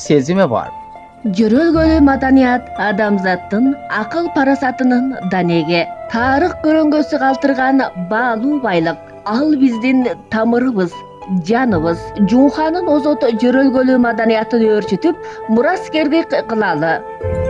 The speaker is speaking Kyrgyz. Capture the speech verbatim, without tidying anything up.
сезими бар. Жөрөлгөлүү маданият адамзаттын акыл парасатынын данеге, тарых көрөңгөсү калтырган баалуу байлык. Ал биздин тамырыбыз, жаныбыз. Жууханын озот жөрөлгөлүү маданиятын өөрчүтүп, мураскердик кылалы.